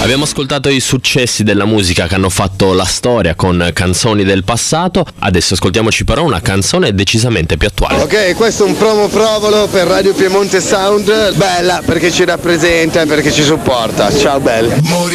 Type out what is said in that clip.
Abbiamo ascoltato i successi della musica che hanno fatto la storia con canzoni del passato, adesso ascoltiamoci però una canzone decisamente più attuale. Ok, questo è un promo provolo per Radio Piemonte Sound, bella perché ci rappresenta e perché ci supporta. Ciao belli.